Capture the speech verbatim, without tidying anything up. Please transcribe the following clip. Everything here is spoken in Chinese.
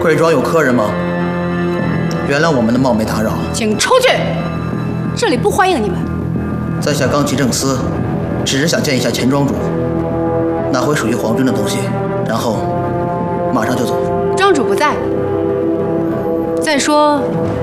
贵庄有客人吗？原谅我们的冒昧打扰， 请出去，这里不欢迎你们。 在下刚急正思，只是想见一下钱庄主，拿回属于皇军的东西，然后马上就走。 庄主不在。再说。